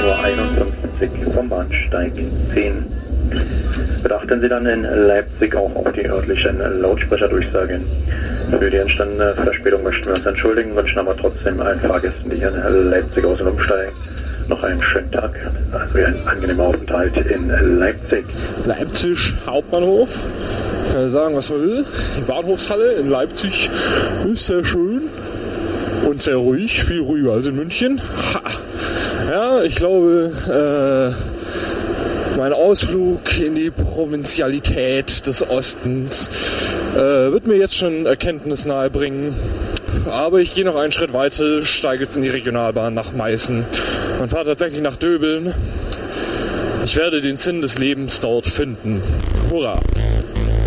Uhr vom Bahnsteig 10. Beachten Sie dann in Leipzig auch auf die örtlichen Lautsprecherdurchsagen. Für die entstandene Verspätung möchten wir uns entschuldigen, wünschen aber trotzdem allen Fahrgästen, die hier in Leipzig aus und umsteigen, noch einen schönen Tag, also einen angenehmen Aufenthalt in Leipzig. Leipzig Hauptbahnhof. Kann ja sagen, was man will. Die Bahnhofshalle in Leipzig ist sehr schön und sehr ruhig, viel ruhiger als in München. Ha. Ja, ich glaube, mein Ausflug in die Provinzialität des Ostens wird mir jetzt schon Erkenntnis nahebringen. Aber ich gehe noch einen Schritt weiter, steige jetzt in die Regionalbahn nach Meißen und fahre tatsächlich nach Döbeln. Ich werde den Sinn des Lebens dort finden. Hurra!